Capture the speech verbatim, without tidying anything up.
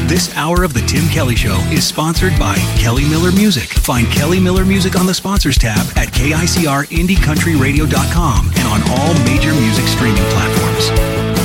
This hour of The Tim Kelly Show is sponsored by Kelly Miller Music. Find Kelly Miller Music on the Sponsors tab at K I C R Indie Country Radio dot com and on all major music streaming platforms.